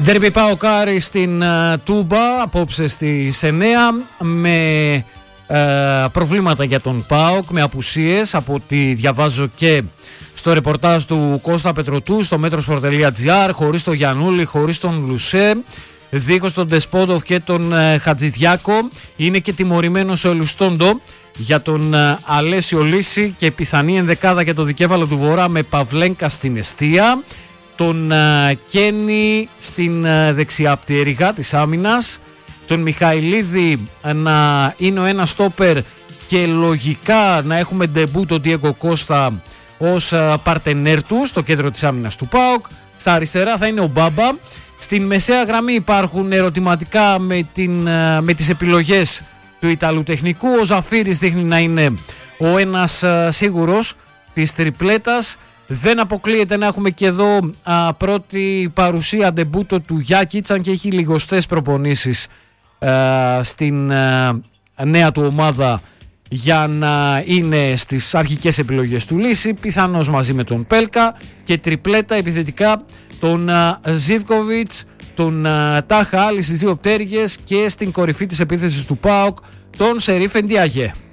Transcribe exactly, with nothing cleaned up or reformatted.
Ντέρμπι ΠΑΟΚ Άρης στην uh, Τούμπα απόψε στις εννέα με uh, προβλήματα για τον ΠΑΟΚ, με απουσίες από ό,τι διαβάζω και στο ρεπορτάζ του Κώστα Πετροτού στο μέτροσπορ τελεία τζι άρ, χωρίς τον Γιαννούλη, χωρίς τον Λουσέ, δίχως τον Ντεσπότοφ και τον uh, Χατζηδιάκο. Είναι και τιμωρημένος ο Ελουστόντο για τον uh, Αλέσιο Λύση και πιθανή ενδεκάδα για το δικέφαλο του Βορρά με Παυλένκα στην εστία, τον uh, Κένι στην uh, δεξιά πτέρυγα της άμυνας, τον Μιχαηλίδη uh, να είναι ο ένας στόπερ και λογικά να έχουμε ντεμπού τον Διέγκο Κώστα ως uh, παρτενέρ του στο κέντρο της άμυνας του ΠΑΟΚ. Στα αριστερά θα είναι ο Μπάμπα. Στην μεσαία γραμμή υπάρχουν ερωτηματικά με, την, uh, με τις επιλογές του Ιταλού τεχνικού. Ο Ζαφύρης δείχνει να είναι ο ένας uh, σίγουρος της τριπλέτας. Δεν αποκλείεται να έχουμε και εδώ α, πρώτη παρουσία ντεμπούτο του Γιάκιτς, αν και έχει λιγοστές προπονήσεις α, στην α, νέα του ομάδα για να είναι στις αρχικές επιλογές του Λύση, πιθανώς μαζί με τον Πέλκα, και τριπλέτα επιθετικά τον α, Ζίβκοβιτς, τον α, Τάχα Άλλη στις δύο πτέρυγες και στην κορυφή της επίθεσης του ΠΑΟΚ τον Σερίφ Εντιάγε.